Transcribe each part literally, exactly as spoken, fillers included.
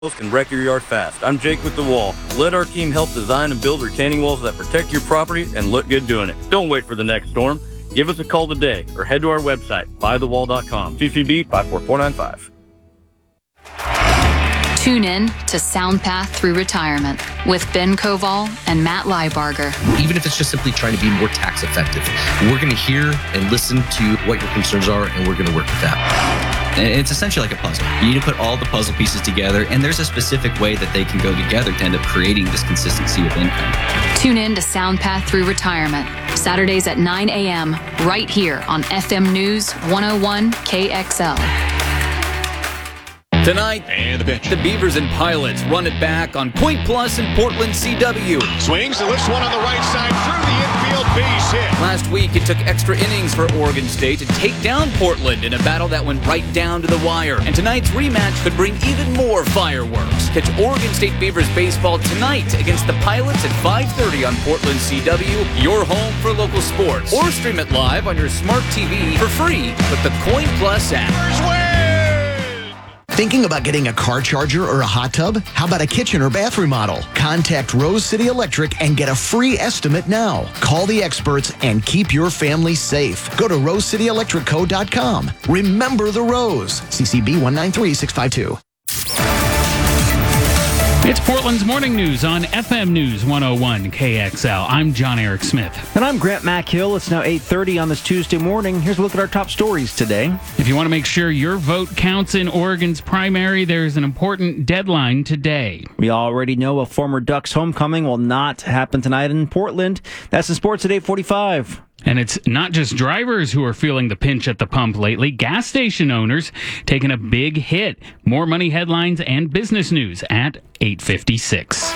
can wreck your yard fast. I'm Jake with The Wall. Let our team help design and build retaining walls that protect your property and look good doing it. Don't wait for the next storm. Give us a call today or head to our website, buy the wall dot com. C C B five four four nine five. Tune in to SoundPath Through Retirement with Ben Koval and Matt Liebarger. Even if it's just simply trying to be more tax effective, we're going to hear and listen to what your concerns are, and we're going to work with that. And it's essentially like a puzzle. You need to put all the puzzle pieces together, and there's a specific way that they can go together to end up creating this consistency of income. Tune in to SoundPath Through Retirement, Saturdays at nine a.m. right here on F M News one oh one K X L. Tonight, and the pitch. The Beavers and Pilots run it back on Point Plus and Portland C W. Swings and lifts one on the right side through the infield, base hit. Last week, it took extra innings for Oregon State to take down Portland in a battle that went right down to the wire. And tonight's rematch could bring even more fireworks. Catch Oregon State Beavers baseball tonight against the Pilots at five thirty on Portland C W, your home for local sports. Or stream it live on your smart T V for free with the Coin Plus app. Thinking about getting a car charger or a hot tub? How about a kitchen or bath remodel? Contact Rose City Electric and get a free estimate now. Call the experts and keep your family safe. Go to rose city electric co dot com. Remember the Rose. C C B one nine three six five two. It's Portland's Morning News on F M News one oh one K X L. I'm John Eric Smith. And I'm Grant Mackhill. It's now eight thirty on this Tuesday morning. Here's a look at our top stories today. If you want to make sure your vote counts in Oregon's primary, there's an important deadline today. We already know a former Ducks homecoming will not happen tonight in Portland. That's in sports at eight forty-five. And it's not just drivers who are feeling the pinch at the pump lately. Gas station owners taking a big hit. More money headlines and business news at eight fifty-six.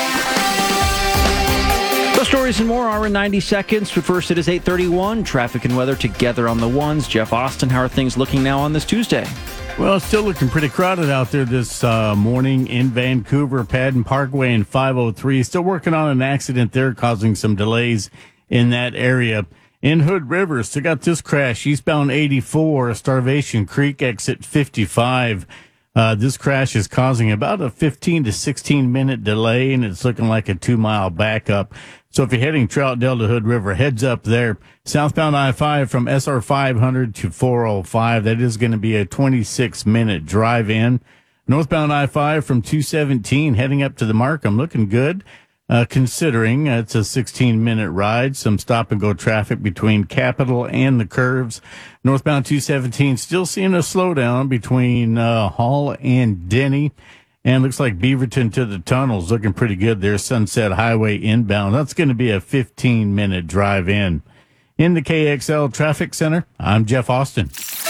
Those stories and more are in ninety seconds. But first, it is eight thirty-one. Traffic and weather together on the ones. Jeff Austin, how are things looking now on this Tuesday? Well, it's still looking pretty crowded out there this uh, morning in Vancouver. Padden Parkway and five oh three. Still working on an accident there, causing some delays in that area. In Hood River, still got this crash, eastbound eighty-four, Starvation Creek, exit fifty-five. Uh, this crash is causing about a fifteen to sixteen minute delay, and it's looking like a two mile backup. So if you're heading Troutdale to Hood River, heads up there. Southbound I five from S R five hundred to four oh five, that is going to be a twenty-six minute drive in. Northbound I five from two seventeen, heading up to the Markham, looking good. Uh, considering it's a sixteen minute ride, some stop and go traffic between Capitol and the curves. Northbound two seventeen still seeing a slowdown between uh, Hall and Denny. And looks like Beaverton to the tunnels looking pretty good there. Sunset Highway inbound. That's going to be a fifteen minute drive in. In the K X L Traffic Center, I'm Jeff Austin.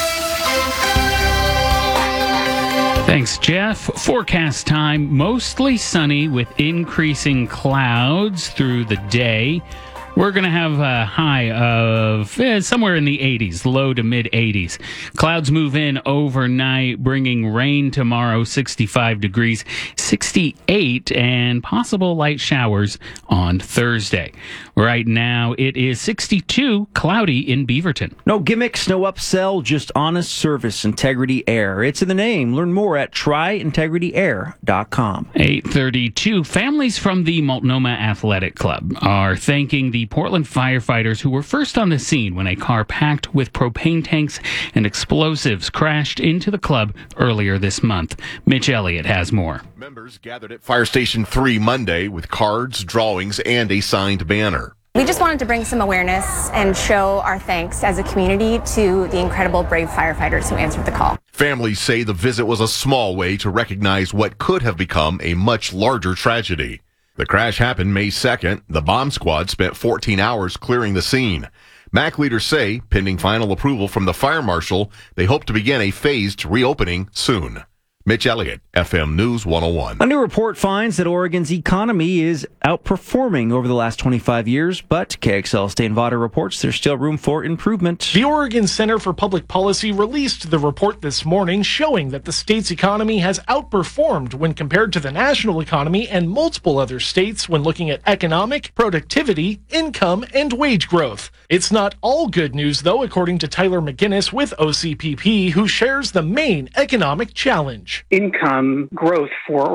Thanks, Jeff. Forecast time, mostly sunny with increasing clouds through the day. We're going to have a high of eh, somewhere in the eighties, low to mid eighties. Clouds move in overnight, bringing rain tomorrow, sixty-five degrees, sixty-eight, and possible light showers on Thursday. Right now, it is sixty-two, cloudy in Beaverton. No gimmicks, no upsell, just honest service. Integrity Air. It's in the name. Learn more at try integrity air dot com. eight thirty-two. Families from the Multnomah Athletic Club are thanking the Portland firefighters who were first on the scene when a car packed with propane tanks and explosives crashed into the club earlier this month. Mitch Elliott has more. Members gathered at Fire Station three Monday with cards, drawings, and a signed banner. We just wanted to bring some awareness and show our thanks as a community to the incredible, brave firefighters who answered the call. Families say the visit was a small way to recognize what could have become a much larger tragedy. The crash happened May second. The bomb squad spent fourteen hours clearing the scene. M A C leaders say, pending final approval from the fire marshal, they hope to begin a phased reopening soon. Mitch Elliott, F M News one oh one. A new report finds that Oregon's economy is outperforming over the last twenty-five years, but K X L Stain Vada reports there's still room for improvement. The Oregon Center for Public Policy released the report this morning showing that the state's economy has outperformed when compared to the national economy and multiple other states when looking at economic, productivity, income, and wage growth. It's not all good news, though, according to Tyler McGinnis with O C P P, who shares the main economic challenge. Page. Income growth for